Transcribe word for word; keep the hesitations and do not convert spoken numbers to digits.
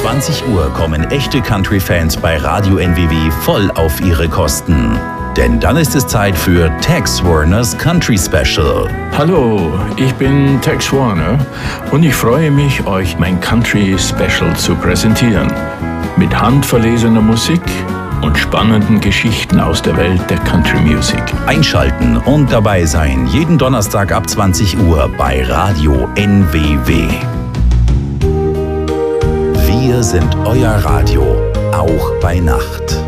zwanzig Uhr kommen echte Country-Fans bei Radio N W W voll auf ihre Kosten. Denn dann ist es Zeit für Tex Warners Country Special. Hallo, ich bin Tex Warner und ich freue mich, euch mein Country Special zu präsentieren. Mit handverlesener Musik und spannenden Geschichten aus der Welt der Country Music. Einschalten und dabei sein, jeden Donnerstag ab zwanzig Uhr bei Radio N W W. Wir sind euer Radio, auch bei Nacht.